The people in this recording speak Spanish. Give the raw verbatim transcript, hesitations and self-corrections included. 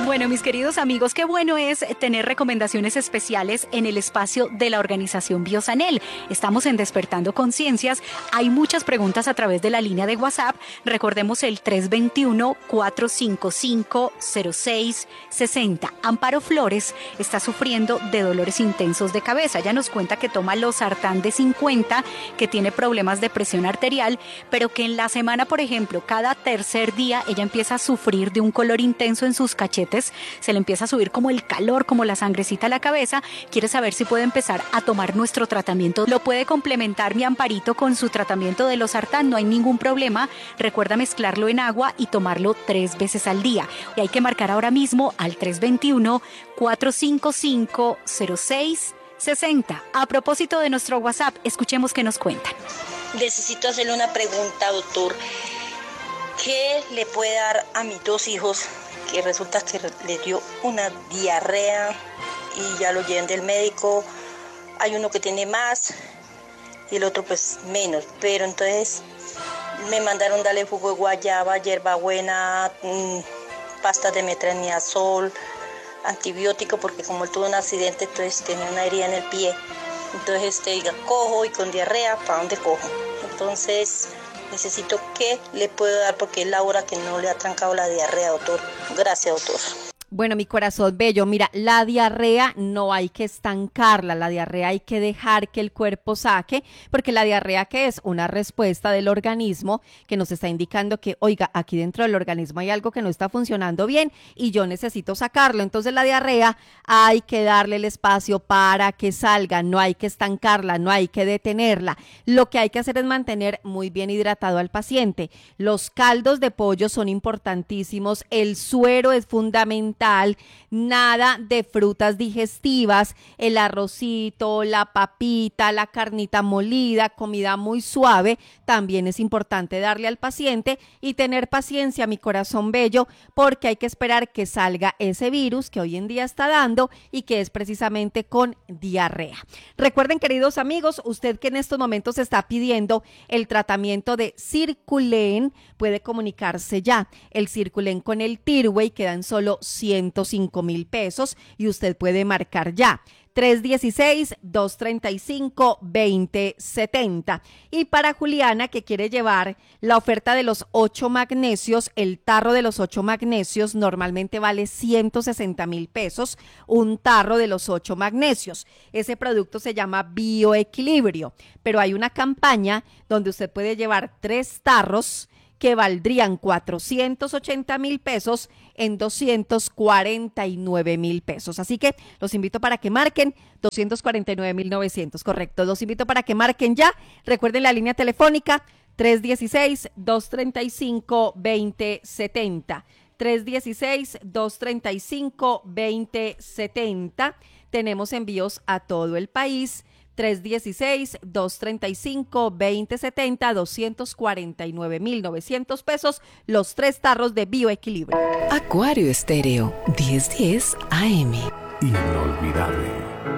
Bueno, mis queridos amigos, qué bueno es tener recomendaciones especiales en el espacio de la organización Biosanel. Estamos en Despertando Conciencias. Hay muchas preguntas a través de la línea de WhatsApp. Recordemos el tres dos uno, cuatro cinco cinco, cero seis seis cero. Amparo Flores está sufriendo de dolores intensos de cabeza. Ella nos cuenta que toma losartán de cincuenta, que tiene problemas de presión arterial, pero que en la semana, por ejemplo, cada tercer día ella empieza a sufrir de un color intenso en sus cachetes, se le empieza a subir como el calor, como la sangrecita a la cabeza. Quiere saber si puede empezar a tomar nuestro tratamiento. Lo puede complementar mi Amparito con su tratamiento de losartán, no hay ningún problema. Recuerda mezclarlo en agua y tomarlo tres veces al día. Y hay que marcar ahora mismo al tres dos uno, cuatro cinco cinco, cero seis seis cero. A propósito de nuestro WhatsApp, escuchemos qué nos cuentan. Necesito hacerle una pregunta, doctor. ¿Qué le puede dar a mis dos hijos que resulta que le dio una diarrea y ya lo llevan del médico? Hay uno que tiene más y el otro pues menos, pero entonces me mandaron darle jugo de guayaba, hierbabuena, mmm, pastas de metronidazol, antibiótico, porque como él tuvo un accidente, entonces tenía una herida en el pie. Entonces este diga, cojo y con diarrea, ¿para dónde cojo? Entonces necesito que le puedo dar porque es la hora que no le ha trancado la diarrea, doctor. Gracias, doctor. Bueno, mi corazón bello, mira, la diarrea no hay que estancarla, la diarrea hay que dejar que el cuerpo saque, porque la diarrea que es una respuesta del organismo que nos está indicando que, oiga, aquí dentro del organismo hay algo que no está funcionando bien y yo necesito sacarlo. Entonces la diarrea hay que darle el espacio para que salga, no hay que estancarla, no hay que detenerla. Lo que hay que hacer es mantener muy bien hidratado al paciente. Los caldos de pollo son importantísimos, el suero es fundamental. Nada de frutas digestivas, el arrocito, la papita, la carnita molida, comida muy suave, también es importante darle al paciente y tener paciencia, mi corazón bello, porque hay que esperar que salga ese virus que hoy en día está dando y que es precisamente con diarrea. Recuerden, queridos amigos, usted que en estos momentos está pidiendo el tratamiento de Circulen, puede comunicarse ya. El Circulen con el Tirway quedan solo ciento cinco mil pesos y usted puede marcar ya tres uno seis, dos tres cinco, dos cero siete cero. Y para Juliana, que quiere llevar la oferta de los ocho magnesios, el tarro de los ocho magnesios normalmente vale ciento sesenta mil pesos, un tarro de los ocho magnesios. Ese producto se llama Bioequilibrio, pero hay una campaña donde usted puede llevar tres tarros que valdrían cuatrocientos ochenta mil pesos en doscientos cuarenta y nueve mil pesos. Así que los invito para que marquen doscientos cuarenta y nueve mil novecientos, correcto. Los invito para que marquen ya. Recuerden la línea telefónica tres uno seis, dos tres cinco, dos cero siete cero. tres uno seis, dos tres cinco, dos cero siete cero. Tenemos envíos a todo el país. tres uno seis, dos tres cinco, dos cero siete cero, doscientos cuarenta y nueve mil novecientos pesos, los tres tarros de Bioequilibrio. Acuario Estéreo, diez diez A M. Inolvidable.